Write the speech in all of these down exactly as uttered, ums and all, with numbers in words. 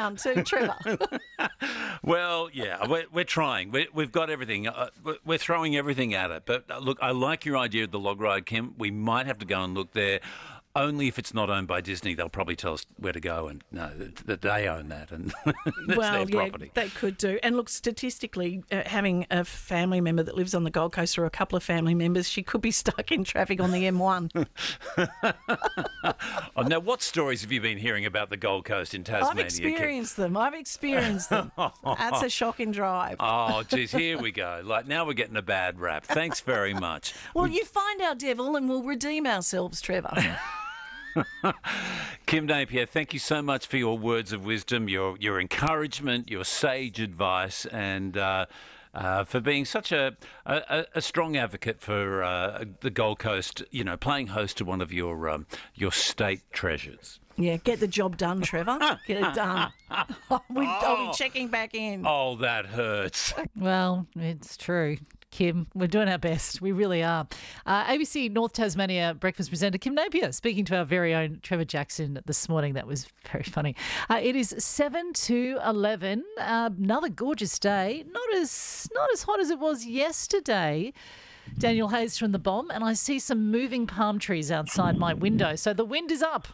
around too, Trevor. Well, yeah, we're, we're trying. We, we've got everything. Uh, we're throwing everything at it. But uh, look, I like your idea of the log ride, Kim. We might have to go and look there. Only if it's not owned by Disney, they'll probably tell us where to go, and no, that they own that, and that's well, their yeah, property. They could do. And look, statistically, uh, having a family member that lives on the Gold Coast, or a couple of family members, she could be stuck in traffic on the M one. Oh, now, what stories have you been hearing about the Gold Coast in Tasmania? I've experienced them. I've experienced them. That's a shocking drive. Oh, geez, here we go. Like, now we're getting a bad rap. Thanks very much. Well, you find our devil and we'll redeem ourselves, Trevor. Kim Napier, thank you so much for your words of wisdom, your your encouragement, your sage advice, and uh, uh, for being such a, a, a strong advocate for uh, the Gold Coast, you know, playing host to one of your um, your state treasures. Yeah, get the job done, Trevor. Get it done. we, I'll be checking back in. Oh, that hurts. Well, it's true. Kim, we're doing our best. We really are. Uh, A B C North Tasmania breakfast presenter Kim Napier speaking to our very own Trevor Jackson this morning. That was very funny. Uh, it is seven to eleven. Uh, another gorgeous day. Not as not as hot as it was yesterday. Daniel Hayes from The Bomb, and I see some moving palm trees outside my window. So the wind is up.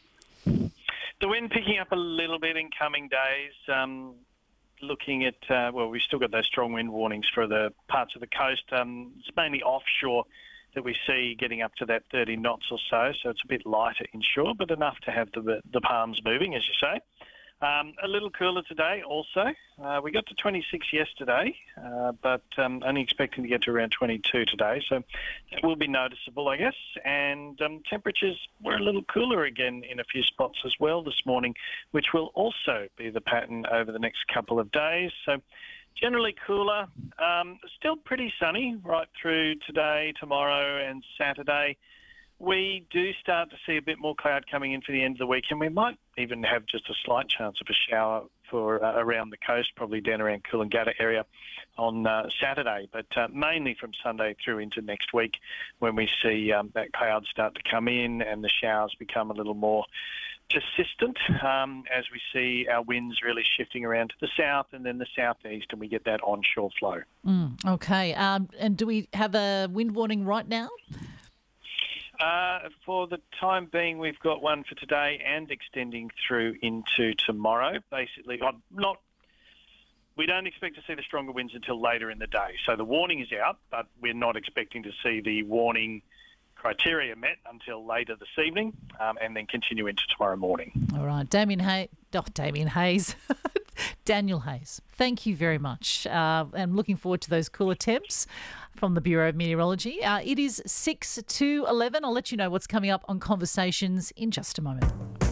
The wind picking up a little bit in coming days. Um, looking at, uh, well, we've still got those strong wind warnings for the parts of the coast. Um, it's mainly offshore that we see getting up to that thirty knots or so, so it's a bit lighter inshore, but enough to have the the palms moving, as you say. Um, a little cooler today also. Uh, we got to twenty-six yesterday, uh, but um, only expecting to get to around twenty-two today, so that will be noticeable, I guess. And um, temperatures were a little cooler again in a few spots as well this morning, which will also be the pattern over the next couple of days. So generally cooler, um, still pretty sunny right through today, tomorrow and Saturday. We do start to see a bit more cloud coming in for the end of the week, and we might even have just a slight chance of a shower for uh, around the coast, probably down around Coolangatta area on uh, Saturday, but uh, mainly from Sunday through into next week when we see um, that cloud start to come in and the showers become a little more persistent um, as we see our winds really shifting around to the south and then the southeast, and we get that onshore flow. Mm, okay. Um, and do we have a wind warning right now? Uh, for the time being, we've got one for today and extending through into tomorrow. Basically, I'm not. We don't expect to see the stronger winds until later in the day. So the warning is out, but we're not expecting to see the warning criteria met until later this evening, um, and then continue into tomorrow morning. All right, Damien Hayes. Oh, Damien Hayes. Daniel Hayes, thank you very much. Uh, I'm looking forward to those cooler temps from the Bureau of Meteorology. Uh, it is six to eleven. I'll let you know what's coming up on Conversations in just a moment.